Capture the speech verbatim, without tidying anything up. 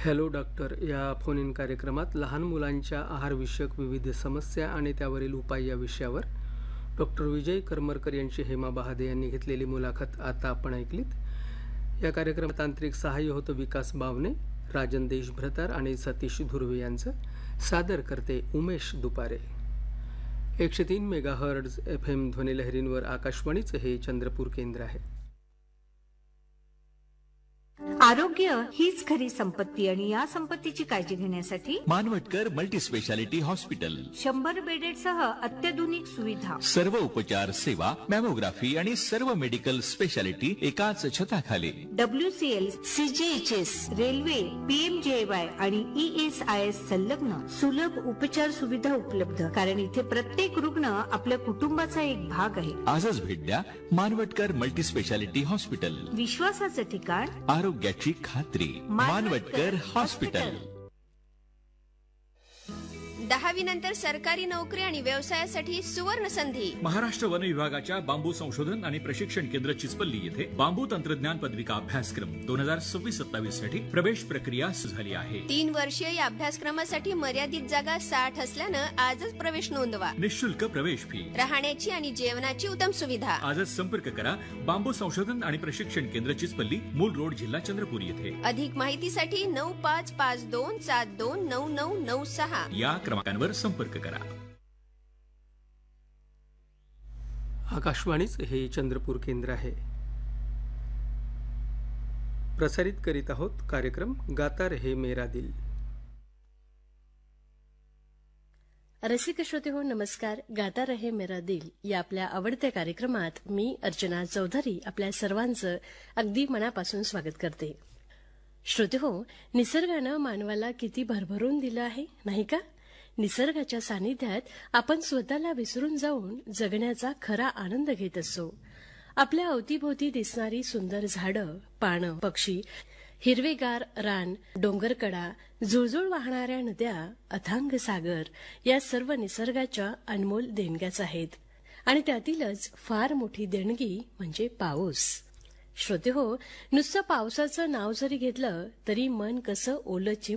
Hello doctor या phone in कार्यक्रमात लहान मुलांच्या आहारविषयक विविध समस्या आणि त्यावरील उपाय या विषयावर डॉक्टर विजय करमरकर यांची हेमा बहादे यांनी घेतलेली मुलाखत आता आपण ऐकलीत। या कार्यक्रमात तांत्रिक सहाय्य होतं विकास बावने, राजन देशभ्रतार आणि सतीश धुर्वे यांचं। सादर करते उमेश दुपारे। एकशे तीन मेगा हर्ट्ज एफ एम ध्वनिलहरींवर आकाशवाणीचं हे चंद्रपूर केंद्र आहे। आरोग्य हीच खरी संपत्ती आणि या संपत्तीची काळजी घेण्यासाठी मानवटकर मल्टी स्पेशालिटी हॉस्पिटल शंभर बेडेड सह अत्याधुनिक सुविधा, सर्व उपचार सेवा, मॅमोग्राफी आणि सर्व मेडिकल स्पेशालिटी एकाच छताखाली। डब्ल्यू सी एल, सी जी H S, railway, P M जे वाय आणि ई एस आय एस संलग्न सुलभ उपचार सुविधा उपलब्ध, कारण इथे प्रत्येक रुग्ण आपल्या कुटुंबाचा एक भाग आहे। आजच भेट द्या मानवटकर मल्टी स्पेशालिटी हॉस्पिटल, विश्वासाचं ठिकाण, आरोग्याची खात्री। मानवटकर हॉस्पिटल। दहावी नंतर सरकारी नोकरी आणि व्यवसायासाठी सुवर्ण संधी। महाराष्ट्र वन विभागाच्या बांबू संशोधन आणि प्रशिक्षण केंद्र चिचपल्ली येथे बांबू तंत्रज्ञान पदविका अभ्यासक्रम दोन हजार सव्वीस सत्तावीस साठी प्रवेश प्रक्रिया झाली आहे। तीन वर्षीय या अभ्यासक्रमासाठी मर्यादित जागा साठ असल्यानं आजच प्रवेश नोंदवा। निःशुल्क प्रवेश फी, राहण्याची आणि जेवणाची उत्तम सुविधा। आजच संपर्क करा बांबू संशोधन आणि प्रशिक्षण केंद्र चिचपल्ली, मूल रोड, जिल्हा चंद्रपूर येथे। अधिक माहितीसाठी नऊ पाच पाच दोन सात दोन नऊ नऊ नऊ सहा या क्रमांकावर संपर्क करा। आकाशवाणीच हे चंद्रपूर केंद्र आहे। प्रसारित करीत आहोत कार्यक्रम गाता रहे मेरा दिल। रसिक श्रोते हो, नमस्कार। गाता रहे मेरा दिल या आपल्या आवडत्या कार्यक्रमात मी अर्चना चौधरी आपल्या सर्वांचं अगदी मनापासून स्वागत करते। श्रोते हो, निसर्गानं मानवाला किती भरभरून दिलं आहे, नाही का? निसर्गाच्या सानिध्यात आपण स्वतःला विसरून जाऊन जगण्याचा खरा आनंद घेत असतो। आपल्या अवतीभोवती दिसणारी सुंदर झाडं, पानं, पक्षी, हिरवेगार रान, डोंगरकडा, जुळजुळ वाहणाऱ्या नद्या, अथांग सागर या सर्व निसर्गाच्या अनमोल देणग्याच आहेत। आणि त्यातीलच फार मोठी देणगी म्हणजे पाऊस। श्रोते हो, नुसतं पावसाचं नाव जरी घेतलं तरी मन कसं ओलं चिंब